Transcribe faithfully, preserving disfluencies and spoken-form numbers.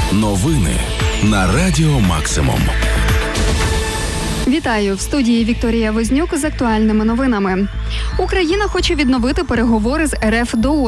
Новини на Радіо Максимум. Вітаю! В студії Вікторія Вознюк з актуальними новинами. Україна хоче відновити переговори з РФ до